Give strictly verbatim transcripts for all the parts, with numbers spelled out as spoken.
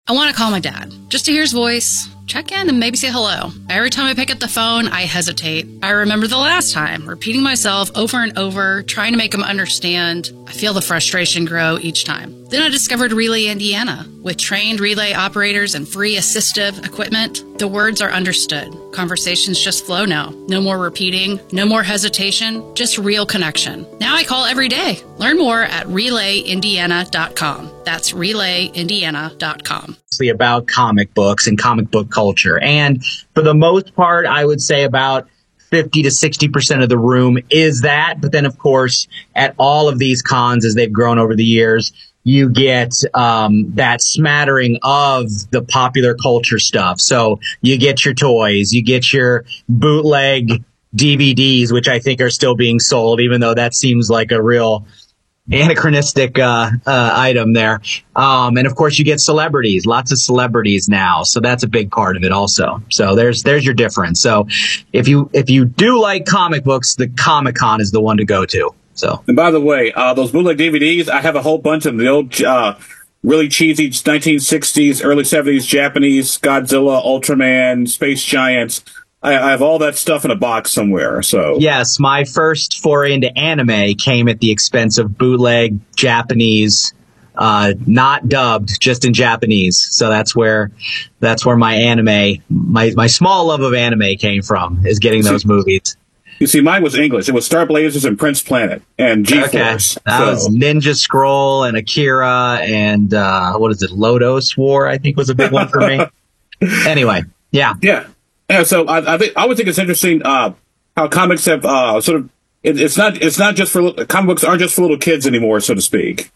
I want to call my dad just to hear his voice, check in, and maybe say hello. Every time I pick up the phone, I hesitate. I remember the last time, repeating myself over and over, trying to make him understand. I feel the frustration grow each time. Then I discovered Relay Indiana. With trained relay operators and free assistive equipment, the words are understood. Conversations just flow now. No more repeating, no more hesitation, just real connection. Now I call every day. Learn more at relay indiana dot com. That's relay indiana dot com. About comic books and comic book culture. And for the most part, I would say about fifty to sixty percent of the room is that. But then, of course, at all of these cons, as they've grown over the years, you get um, that smattering of the popular culture stuff. So you get your toys, you get your bootleg D V Ds, which I think are still being sold, even though that seems like a real anachronistic uh, uh, item there. Um, and of course, you get celebrities, lots of celebrities now. So that's a big part of it also. So there's there's your difference. So if you if you do like comic books, the Comic-Con is the one to go to. So, and by the way, uh, those bootleg D V Ds, I have a whole bunch of the old, uh, really cheesy nineteen sixties, early seventies Japanese Godzilla, Ultraman, Space Giants. I, I have all that stuff in a box somewhere. So yes, my first foray into anime came at the expense of bootleg Japanese, uh, not dubbed, just in Japanese. So that's where that's where my anime, my my small love of anime came from, is getting those movies. You see, mine was English. It was Star Blazers and Prince Planet and G-Force. Okay. That so. was Ninja Scroll and Akira and, uh, what is it, Lodos War, I think was a big one for me. Anyway, yeah. Yeah. Yeah, so I, I think I would think it's interesting uh, how comics have uh, sort of it, it's not it's not just for comic books aren't just for little kids anymore, so to speak.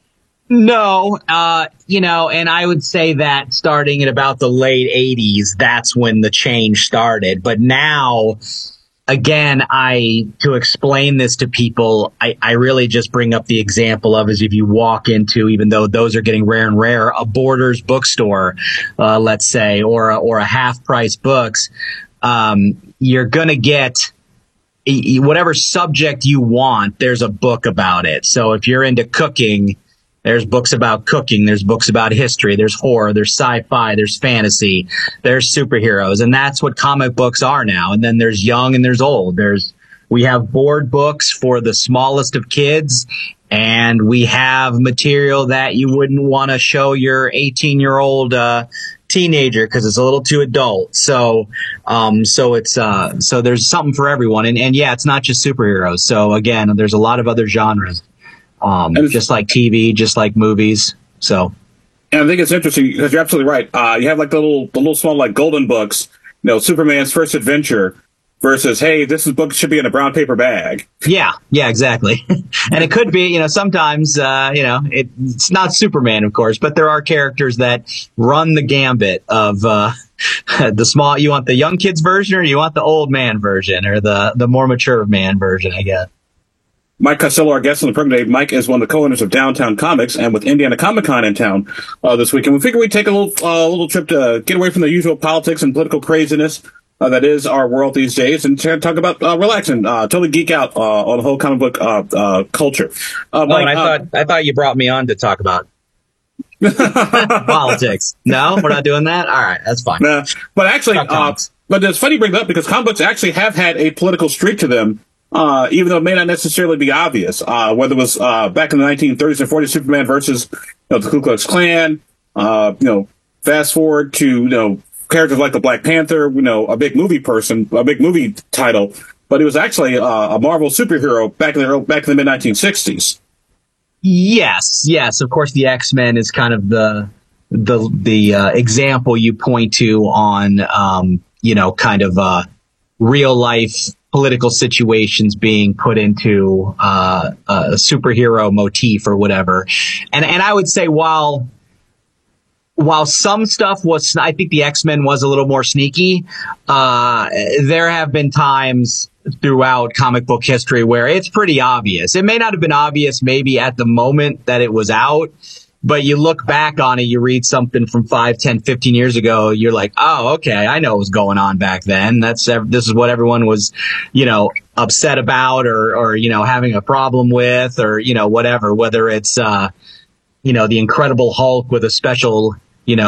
No, uh, you know, and I would say that starting at about the late eighties, that's when the change started. But now, again, I to explain this to people, I, I really just bring up the example of as if you walk into, even though those are getting rare and rare, a Borders bookstore, uh, let's say, or a, or a half price books, um, you're gonna get whatever subject you want. There's a book about it. So if you're into cooking, there's books about cooking. There's books about history. There's horror. There's sci-fi. There's fantasy. There's superheroes. And that's what comic books are now. And then there's young and there's old. There's, we have board books for the smallest of kids. And we have material that you wouldn't want to show your eighteen year old, uh, teenager because it's a little too adult. So, um, so it's, uh, so there's something for everyone. And, and yeah, it's not just superheroes. So again, there's a lot of other genres. Um, just like T V, just like movies. So, and I think it's interesting because you're absolutely right. Uh, you have like the little, the little small like golden books, you know, Superman's first adventure versus, hey, this is book should be in a brown paper bag. Yeah, yeah, exactly. And it could be, you know, sometimes, uh, you know, it, it's not Superman, of course, but there are characters that run the gambit of, uh, the small, you want the young kids version or you want the old man version or the, the more mature man version, I guess. Mike Costello, our guest on the program today. Mike is one of the co-owners of Downtown Comics, and with Indiana Comic-Con in town uh, this week. And we figured we'd take a little uh, little trip to get away from the usual politics and political craziness uh, that is our world these days, and to talk about uh, relaxing, uh, totally geek out uh, on the whole comic book uh, uh, culture. Uh, Mike, oh, and I uh, thought I thought you brought me on to talk about politics. No, we're not doing that. All right, that's fine. Nah, but actually, uh, but it's funny you bring that up because comic books actually have had a political streak to them. Uh, even though it may not necessarily be obvious, uh, whether it was, uh, back in the nineteen thirties and forties, Superman versus, you know, the Ku Klux Klan, uh, you know, fast forward to, you know, characters like the Black Panther, you know, a big movie person, a big movie title, but it was actually, uh, a Marvel superhero back in the, back in the mid nineteen sixties. Yes, yes, of course the X-Men is kind of the, the, the, uh, example you point to on, um, you know, kind of, uh, real life political situations being put into uh, a superhero motif or whatever. And and I would say while while some stuff was, I think the X-Men was a little more sneaky, uh, there have been times throughout comic book history where it's pretty obvious. It may not have been obvious maybe at the moment that it was out, but you look back on it, you read something from five, ten, fifteen years ago, you're like, oh, okay, I know what was going on back then. That's, this is what everyone was, you know, upset about or, or, you know, having a problem with or, you know, whatever, whether it's, uh, you know, the Incredible Hulk with a special